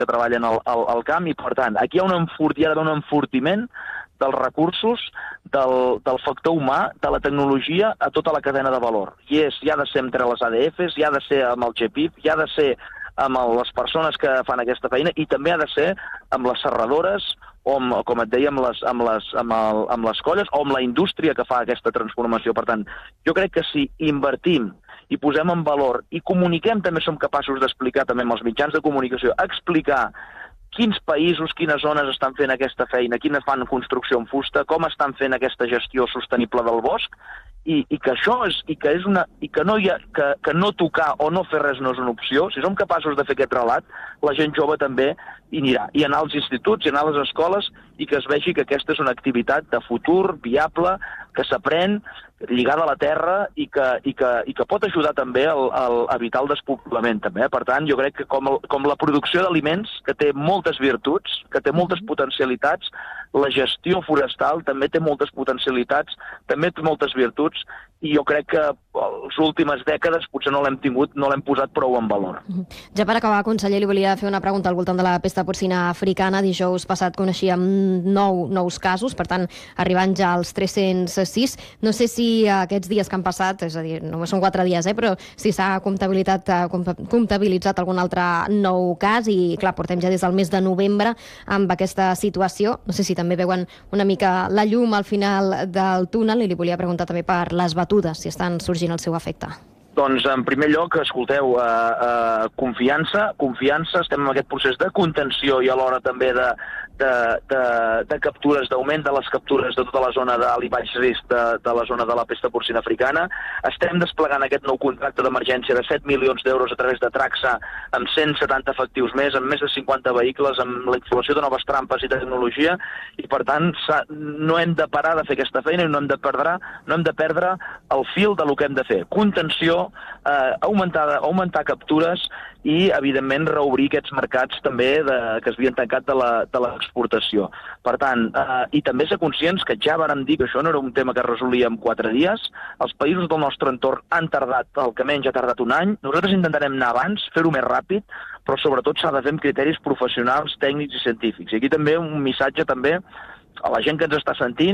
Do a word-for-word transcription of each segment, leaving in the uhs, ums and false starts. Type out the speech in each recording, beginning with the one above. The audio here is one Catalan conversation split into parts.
que treballen al, al, al camp, i per tant, aquí hi ha un, enfort, hi ha un enfortiment dels recursos, del, del factor humà, de la tecnologia a tota la cadena de valor. I és, hi ha de ser entre les A D Fs, hi ha de ser amb el G P I P, hi ha de ser amb les persones que fan aquesta feina, i també ha de ser amb les serradores, o amb, com et deia, amb les, amb, les, amb, el, amb les colles, o amb la indústria que fa aquesta transformació. Per tant, jo crec que si invertim i posem en valor, i comuniquem, també som capaços d'explicar també amb els mitjans de comunicació, explicar quins països, quines zones estan fent aquesta feina, quines fan construcció en fusta, com estan fent aquesta gestió sostenible del bosc, i, i que això és, i que és una, i que no hi ha, que, que no tocar o no fer res no és una opció. Si som capaços de fer aquest relat, la gent jove també hi anirà, i anar als instituts, i anar a les escoles, i que es vegi que aquesta és una activitat de futur, viable, que s'aprèn, lligada a la terra, i que, i que, i que pot ajudar també al, al, a evitar el despoblament. També. Per tant, jo crec que com, el, com la producció d'aliments, que té moltes virtuts, que té moltes potencialitats, la gestió forestal també té moltes potencialitats, també té moltes virtuts, i jo crec que les últimes dècades potser no l'hem tingut, no l'hem posat prou en valor. Ja per acabar, conseller, li volia fer una pregunta al voltant de la pesta porcina africana. Dijous passat coneixíem nou nous casos, per tant, arribant ja als tres-cents sis. No sé si aquests dies que han passat, és a dir, només són quatre dies, eh, però si s'ha comptabilitzat, comptabilitzat algun altre nou cas, i clar, portem ja des del mes de novembre amb aquesta situació. No sé si també veuen una mica la llum al final del túnel, i li volia preguntar també per les batudes, si estan sorgint el seu efecte. Doncs, en primer lloc, escolteu, eh, eh, confiança, confiança, estem en aquest procés de contenció i alhora també de, de, de, de captures, d'augment de les captures de tota la zona d'alt i baix risc de, de la zona de la pesta porcina africana. Estem desplegant aquest nou contracte d'emergència de set milions d'euros a través de Traxa, amb cent setanta efectius més, amb més de cinquanta vehicles, amb la instal·lació de noves trampes i tecnologia, i per tant no hem de parar de fer aquesta feina i no hem de perdre, no hem de perdre el fil de lo que hem de fer. Contenció, Eh, augmentar, augmentar captures i, evidentment, reobrir aquests mercats també de, que es havien tancat de l'exportació. Per tant, eh, i també ser conscients que ja vàrem dir que això no era un tema que es resolia en quatre dies. Els països del nostre entorn han tardat, el que menys ha tardat un any. Nosaltres intentarem anar abans, fer-ho més ràpid, però sobretot s'ha de fer amb criteris professionals, tècnics i científics. I aquí també un missatge també a la gent que ens està sentint,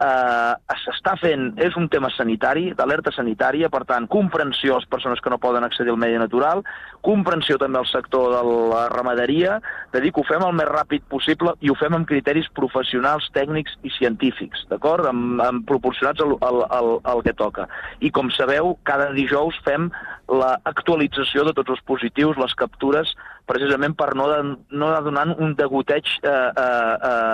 eh, s'està fent, és un tema sanitari, d'alerta sanitària, per tant, comprensió a les persones que no poden accedir al medi natural, comprensió també al sector de la ramaderia, de dir que ho fem el més ràpid possible i ho fem amb criteris professionals, tècnics i científics, d'acord? Amb, amb proporcionats al, al, al, al que toca. I com sabeu, cada dijous fem l'actualització de tots els positius, les captures, precisament per no, de, no anar donant un degoteig eh, eh,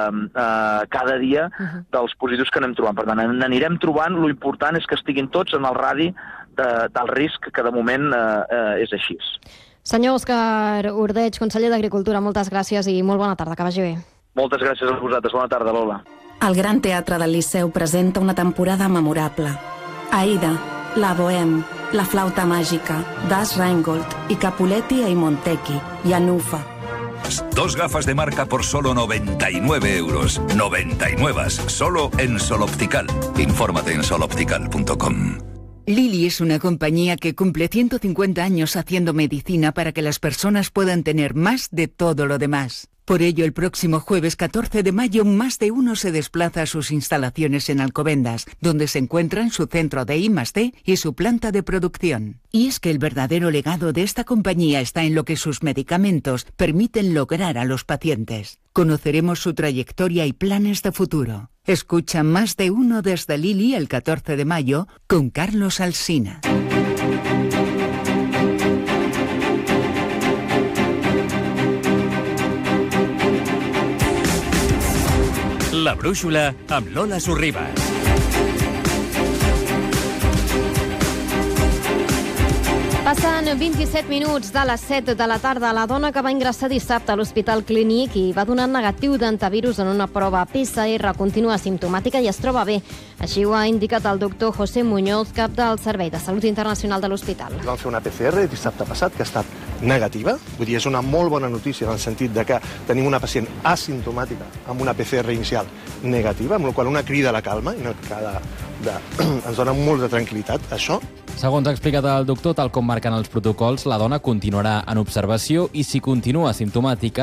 eh, cada dia uh-huh. dels positius que anem trobant. Per tant, n'anirem trobant, lo important és que estiguin tots en el radi de, del risc, que de moment eh, eh, és així. Senyor Òscar Ordeig, conseller d'Agricultura, moltes gràcies i molt bona tarda, que vagi bé. Moltes gràcies a vosaltres, bona tarda, Lola. El Gran Teatre del Liceu presenta una temporada memorable. Aida, La Bohème, La Flauta Màgica, Das Rheingold y Capuletti e Montecchi, y Anufa. Dos gafas de marca por solo noventa y nueve euros. noventa y nueve, solo en Sol Optical. Infórmate en sol optical punto com. Lilly es una compañía que cumple ciento cincuenta años haciendo medicina para que las personas puedan tener más de todo lo demás. Por ello, el próximo jueves catorce de mayo, Más de Uno se desplaza a sus instalaciones en Alcobendas, donde se encuentran su centro de I más D y su planta de producción. Y es que el verdadero legado de esta compañía está en lo que sus medicamentos permiten lograr a los pacientes. Conoceremos su trayectoria y planes de futuro. Escucha Más de Uno desde Lilly el catorce de mayo con Carlos Alsina. La brúixola amb Lola Sorribas. Passen vint-i-set minuts de les set de la tarda. La dona que va ingressar dissabte a l'Hospital Clínic i va donar negatiu d'antivirus en una prova P C R continua simptomàtica i es troba bé. Així ho ha indicat el doctor José Muñoz, cap del Servei de Salut Internacional de l'Hospital. Vam fer una P C R dissabte passat que ha estat negativa. Vull dir, és una molt bona notícia en el sentit de que tenim una pacient asimptomàtica amb una P C R inicial negativa, amb la qual una crida a la calma i no cada de... ens dona molt de tranquil·litat, això. Segons ha explicat el doctor, tal com marquen els protocols, la dona continuarà en observació i si continua simptomàtica